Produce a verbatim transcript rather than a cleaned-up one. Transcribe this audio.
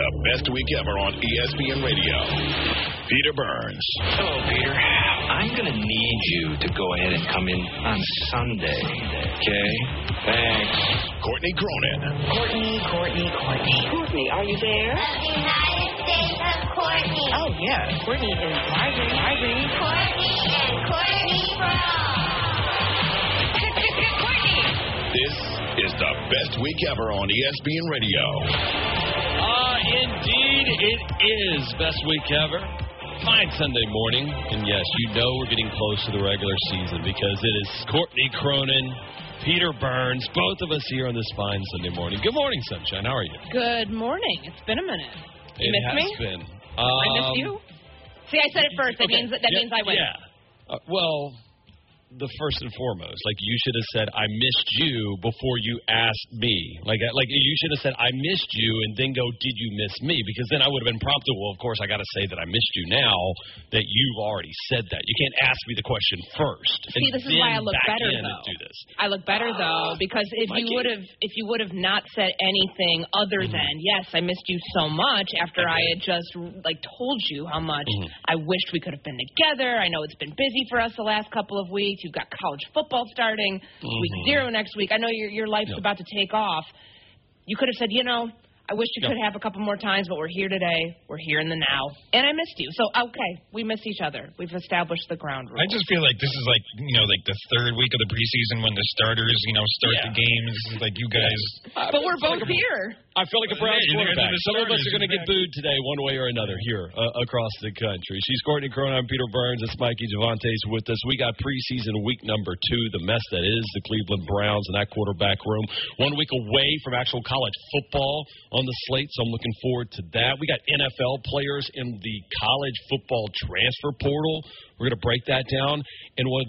the best week ever on E S P N Radio. Peter Burns. Hello, Peter. I'm going to need you to go ahead and come in on Sunday, okay? Thanks. Courtney Cronin. Courtney, Courtney, Courtney. Courtney, are you there? The United States of Courtney. Oh, yeah. Courtney is rising, rising. Courtney and Courtney for all. Courtney. This is the best week ever on E S P N Radio. Ah, indeed, it is best week ever. Fine Sunday morning, and yes, you know we're getting close to the regular season because it is Courtney Cronin, Peter Burns, both of us here on this fine Sunday morning. Good morning, Sunshine. How are you? Good morning. It's been a minute. You it missed has me? been. I Um, missed you? See, I said it first. That okay. means that, that yeah, means I win. Yeah. Uh, well, the first and foremost, like you should have said, I missed you before you asked me. Like, like you should have said, I missed you, and then go, did you miss me? Because then I would have been prompted, well, of course, I got to say that I missed you now that you've already said that. You can't ask me the question first. See, this is why I look better, though. Do this. I look better, though, because if Mikey. you would have if you would have not said anything other Mm-hmm. than, yes, I missed you so much, after I had just, like, told you how much Mm-hmm. I wished we could have been together. I know it's been busy for us the last couple of weeks. You've got college football starting, Mm-hmm. week zero next week. I know your your life's Yep. about to take off. You could have said, you know, I wish you Yep. could have a couple more times, but we're here today. We're here in the now. And I missed you. So, okay, we miss each other. We've established the ground rules. I just feel like this is like, you know, like the third week of the preseason when the starters, you know, start Yeah. the games. This is like you guys. But we're both here. I feel like a Browns Hey, they're quarterback. the Some of us starters, are going to get exactly. booed today one way or another here uh, across the country. She's Courtney Cronin. I'm Peter Burns. It's Mikey Javante's with us. We got preseason week number two, the mess that is the Cleveland Browns in that quarterback room. One week away from actual college football on the slate, so I'm looking forward to that. We got N F L players in the college football transfer portal. We're going to break that down. And one of the